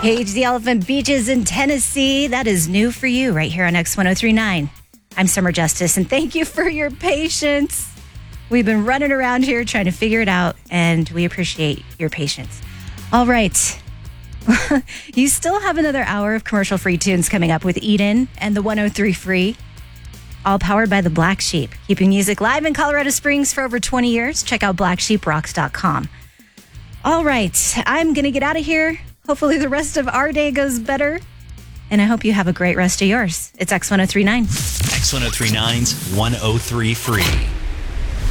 Cage the Elephant Beaches in Tennessee. That is new for you right here on X1039. I'm Summer Justice, and thank you for your patience. We've been running around here trying to figure it out, and we appreciate your patience. All right. You still have another hour of commercial-free tunes coming up with Eden and the 103 Free, all powered by the Black Sheep, keeping music live in Colorado Springs for over 20 years. Check out blacksheeprocks.com. All right. I'm going to get out of here. Hopefully the rest of our day goes better. And I hope you have a great rest of yours. It's X1039. X1039's 103 Free.